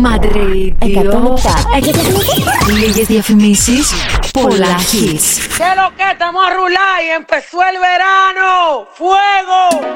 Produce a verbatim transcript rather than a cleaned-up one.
Μαδρίτιο. εκατόν επτά. Λίγες διαφημίσεις, πολλά hits. ¿Qué lo que estamos a rular y empezó el verano? ¡Fuego!